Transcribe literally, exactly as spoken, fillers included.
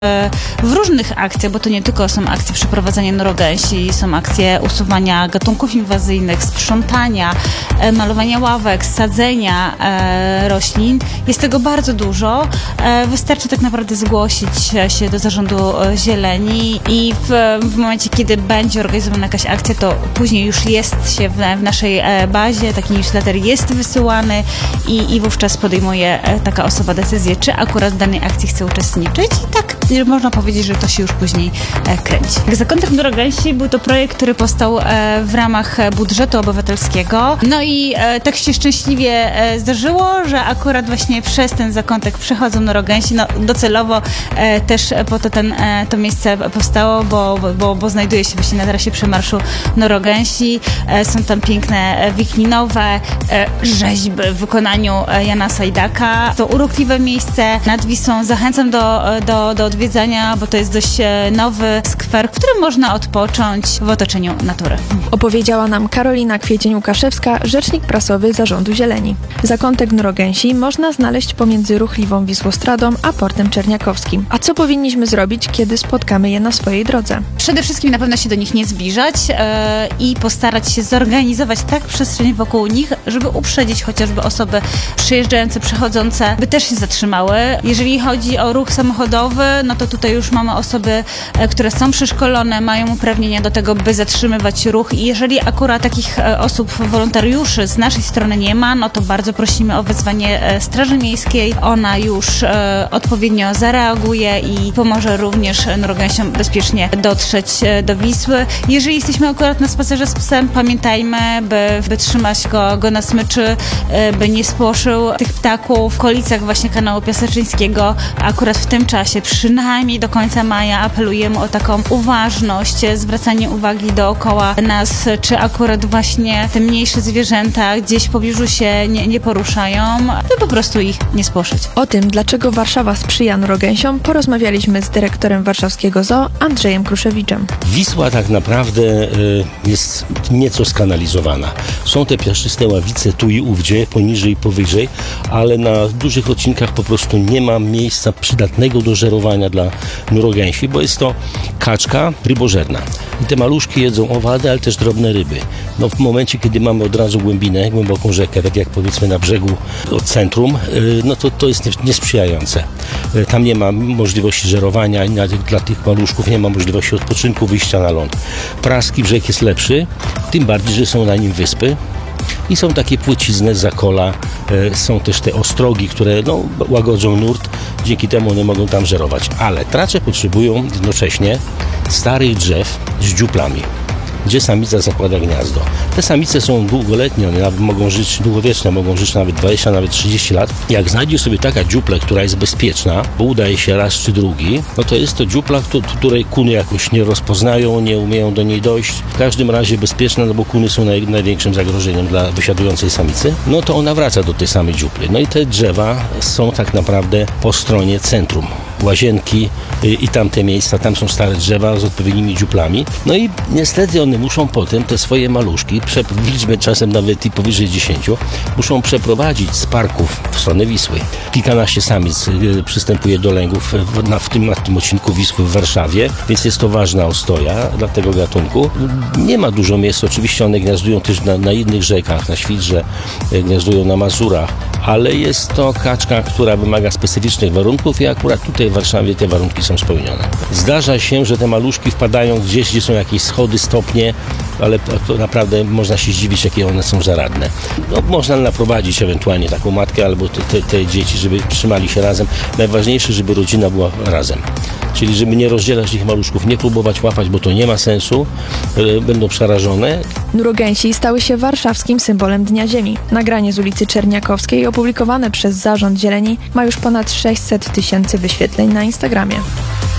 w różnych akcjach, bo to nie tylko są akcje przeprowadzania norogęsi, są akcje usuwania gatunków inwazyjnych, sprzątania, malowania ławek, sadzenia roślin. Jest tego bardzo dużo. Wystarczy tak naprawdę zgłosić się do Zarządu Zieleni i w, w momencie, kiedy będzie organizowana jakaś akcja, to później już jest się w, w naszej bazie, taki newsletter jest wysyłany i, i wówczas podejmuje taka osoba decyzję, czy akurat w danej akcji chce uczestniczyć. I tak można powiedzieć, że to się już później kręci. Zakątek Norogęsi był to projekt, który powstał w ramach budżetu obywatelskiego. No i tak się szczęśliwie zdarzyło, że akurat właśnie przez ten zakątek przechodzą norogęsi. No docelowo też po to ten, to miejsce powstało, bo, bo, bo znajduje się właśnie na trasie przemarszu norogęsi. Są tam piękne wiklinowe rzeźby w wykonaniu Jana Sajdaka. To urokliwe miejsce nad Wisłą. Zachęcam do, do, do odwiedzania, bo to jest dość nowy skwer, w którym można odpocząć w otoczeniu natury. Opowiedziała nam Karolina Kwiecień-Łukaszewska, rzecznik prasowy Zarządu Zieleni. Zakątek Norogęsi można znaleźć pomiędzy ruchliwą Wisłostradą a Portem Czerniakowskim. A co powinniśmy zrobić, kiedy spotkamy je na swojej drodze? Przede wszystkim na pewno się do nich nie zbliżać yy, i postarać się zorganizować tak przestrzeń wokół nich, żeby uprzedzić chociażby osoby przyjeżdżające, przechodzące, by też się zatrzymały. Jeżeli chodzi o ruch samochodowy, no to tutaj już mamy osoby, yy, które są przeszkolone, mają uprawnienia do tego, by zatrzymywać ruch i jeżeli akurat takich yy, osób, wolontariuszy z naszej strony nie ma, no to bardzo prosimy o wezwanie yy, Straży Miejskiej. Ona już yy, odpowiednio zareaguje i pomoże również norogęsiom bezpiecznie dotrzeć do Wisły. Jeżeli jesteśmy akurat na spacerze z psem, pamiętajmy, by, by trzymać go, go na smyczy, by nie spłoszył tych ptaków. W okolicach właśnie kanału Piaseczyńskiego akurat w tym czasie, przynajmniej do końca maja, apelujemy o taką uważność, zwracanie uwagi dookoła nas, czy akurat właśnie te mniejsze zwierzęta gdzieś w pobliżu się nie, nie poruszają, by po prostu ich nie spłoszyć. O tym, dlaczego Warszawa sprzyja norogęsiom, porozmawialiśmy z dyrektorem warszawskiego zoo Andrzejem Kruszewiczem. Wisła tak naprawdę y, jest nieco skanalizowana. Są te piaszczyste ławice tu i ówdzie, poniżej i powyżej, ale na dużych odcinkach po prostu nie ma miejsca przydatnego do żerowania dla norogęsi, bo jest to kaczka rybożerna. I te maluszki jedzą owady, ale też drobne ryby. No w momencie, kiedy mamy od razu głębinę, głęboką rzekę, tak jak powiedzmy na brzegu od centrum, y, no to to jest niesprzyjające. Y, tam nie ma możliwości żerowania dla tych maluszków, nie ma możliwości odpoczynku, wyjścia na ląd. Praski brzeg jest lepszy, tym bardziej, że są na nim wyspy i są takie płycizny, zakola, y, są też te ostrogi, które no, łagodzą nurt, dzięki temu one mogą tam żerować. Ale tracze potrzebują jednocześnie starych drzew z dziuplami, gdzie samica zakłada gniazdo. Te samice są długoletnie, one nawet mogą żyć długowieczne, mogą żyć nawet dwadzieścia, nawet trzydzieści lat. Jak znajdzie sobie taka dziupla, która jest bezpieczna, bo udaje się raz czy drugi, no to jest to dziupla, której kuny jakoś nie rozpoznają, nie umieją do niej dojść. W każdym razie bezpieczna, no bo kuny są naj, największym zagrożeniem dla wysiadującej samicy. No to ona wraca do tej samej dziupli. No i te drzewa są tak naprawdę po stronie centrum. Łazienki i tamte miejsca, tam są stare drzewa z odpowiednimi dziuplami. No i niestety one muszą potem te swoje maluszki, w liczbie czasem nawet i powyżej dziesięciu, muszą przeprowadzić z parków w stronę Wisły. Kilkanaście samic przystępuje do lęgów w, na, w tym, na tym odcinku Wisły w Warszawie, więc jest to ważna ostoja dla tego gatunku. Nie ma dużo miejsc, oczywiście one gniazdują też na, na innych rzekach, na Świdrze, gniazdują na Mazurach, ale jest to kaczka, która wymaga specyficznych warunków i akurat tutaj w Warszawie te warunki są spełnione. Zdarza się, że te maluszki wpadają gdzieś, gdzie są jakieś schody, stopnie, ale to naprawdę można się zdziwić, jakie one są zaradne. No, można naprowadzić ewentualnie taką matkę albo te, te, te dzieci, żeby trzymali się razem. Najważniejsze, żeby rodzina była razem. Czyli żeby nie rozdzielać tych maluszków, nie próbować łapać, bo to nie ma sensu, będą przerażone. Norogęsi stały się warszawskim symbolem Dnia Ziemi. Nagranie z ulicy Czerniakowskiej opublikowane przez Zarząd Zieleni ma już ponad sześćset tysięcy wyświetleń na Instagramie.